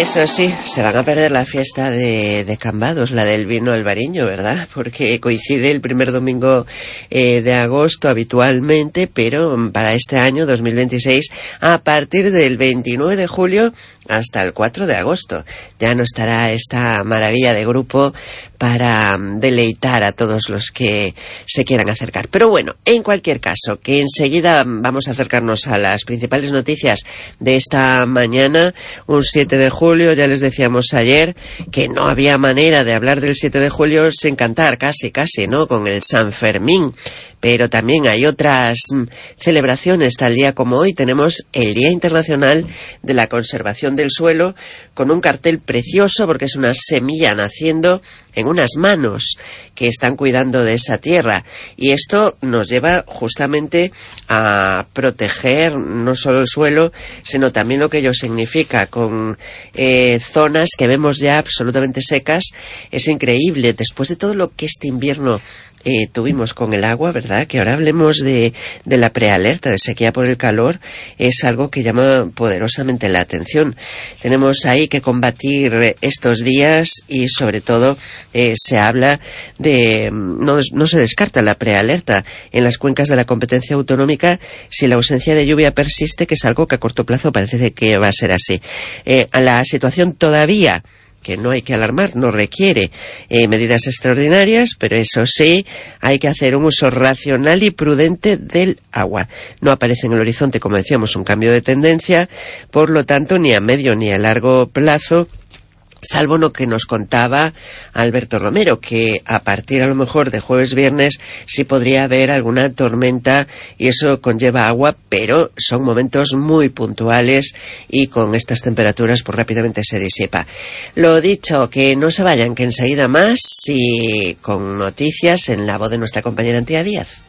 Eso sí, se van a perder la fiesta de Cambados, la del vino albariño, ¿verdad? Porque coincide el primer domingo de agosto habitualmente, pero para este año 2026, a partir del 29 de julio hasta el 4 de agosto. Ya no estará esta maravilla de grupo para deleitar a todos los que se quieran acercar. Pero bueno, en cualquier caso, que enseguida vamos a acercarnos a las principales noticias de esta mañana, un 7 de julio, ya les decíamos ayer que no había manera de hablar del 7 de julio sin cantar, casi, ¿no? Con el San Fermín. Pero también hay otras celebraciones. Tal día como hoy tenemos el Día Internacional de la Conservación del Suelo, con un cartel precioso porque es una semilla naciendo en unas manos que están cuidando de esa tierra, y esto nos lleva justamente a proteger no solo el suelo, sino también lo que ello significa con zonas que vemos ya absolutamente secas. Es increíble, después de todo lo que este invierno tuvimos con el agua, ¿verdad? Que ahora hablemos de la prealerta de sequía por el calor, es algo que llama poderosamente la atención. Tenemos ahí que combatir estos días y sobre todo se habla de, no se descarta la prealerta en las cuencas de la competencia autonómica si la ausencia de lluvia persiste, que es algo que a corto plazo parece que va a ser así. La situación todavía, que no hay que alarmar, no requiere medidas extraordinarias, pero eso sí, hay que hacer un uso racional y prudente del agua. No aparece en el horizonte, como decíamos, un cambio de tendencia, por lo tanto, ni a medio ni a largo plazo, salvo lo que nos contaba Alberto Romero, que a partir a lo mejor de jueves-viernes sí podría haber alguna tormenta y eso conlleva agua, pero son momentos muy puntuales y con estas temperaturas pues rápidamente se disipa. Lo dicho, que no se vayan, que enseguida más y con noticias en la voz de nuestra compañera Antía Díaz.